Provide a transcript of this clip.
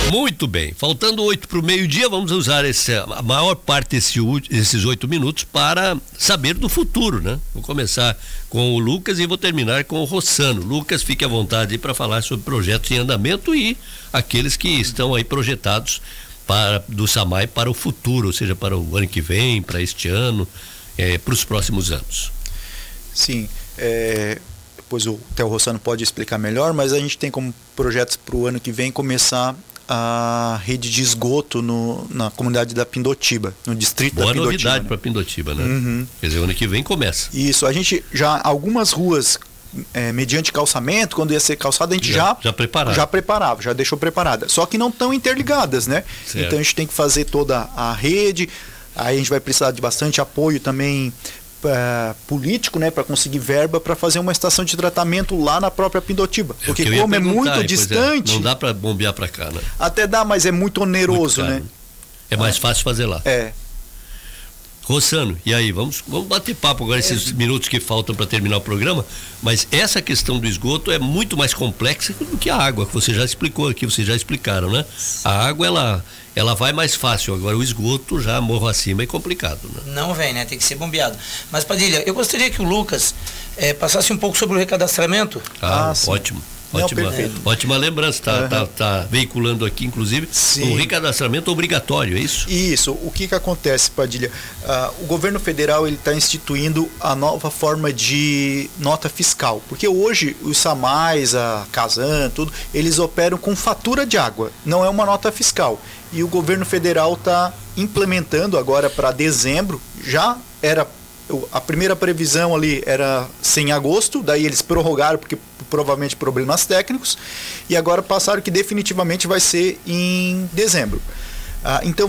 Muito bem, faltando 8 para o meio-dia, vamos usar a maior parte desses 8 minutos para saber do futuro, né? Vou começar com o Lucas e vou terminar com o Rossano. Lucas, fique à vontade para falar sobre projetos em andamento e aqueles que estão aí projetados do SAMAI para o futuro, ou seja, para o ano que vem, para este ano, para os próximos anos. Sim, depois o Theo Rossano pode explicar melhor, mas a gente tem como projetos para o ano que vem começar a rede de esgoto na comunidade da Pindotiba, no distrito da Pindotiba. Boa novidade, né? Para Pindotiba, né? Uhum. Quer dizer, o ano que vem começa. Isso, a gente já, algumas ruas, mediante calçamento, quando ia ser calçada, a gente já preparava, já deixou preparada. Só que não estão interligadas, né? Certo. Então a gente tem que fazer toda a rede, aí a gente vai precisar de bastante apoio também político, né, para conseguir verba para fazer uma estação de tratamento lá na própria Pindotiba, porque como é muito distante, não dá para bombear para cá, né? Até dá, mas é muito oneroso, muito, né? É mais fácil fazer lá. Rossano, e aí, vamos bater papo agora esses minutos que faltam para terminar o programa, mas essa questão do esgoto é muito mais complexa do que a água, que você já explicou aqui, vocês já explicaram, né? A água, ela vai mais fácil, agora o esgoto já morro acima é complicado, né? Não vem, né? Tem que ser bombeado. Mas, Padilha, eu gostaria que o Lucas passasse um pouco sobre o recadastramento. Ótimo. Perfeito. Ótima lembrança, tá veiculando aqui, inclusive, um recadastramento obrigatório, é isso? Isso, o que acontece, Padilha? O governo federal está instituindo a nova forma de nota fiscal, porque hoje os SAMAIs, a Casan, tudo, eles operam com fatura de água, não é uma nota fiscal. E o governo federal está implementando agora para dezembro, já era... A primeira previsão ali era em agosto, daí eles prorrogaram porque provavelmente problemas técnicos, e agora passaram que definitivamente vai ser em dezembro. Então